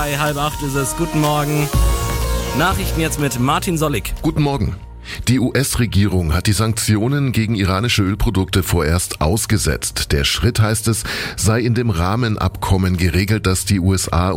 7:30 ist es. Guten Morgen. Nachrichten jetzt mit Martin Sollig. Guten Morgen. Die US-Regierung hat die Sanktionen gegen iranische Ölprodukte vorerst ausgesetzt. Der Schritt, heißt es, sei in dem Rahmenabkommen geregelt, das die USA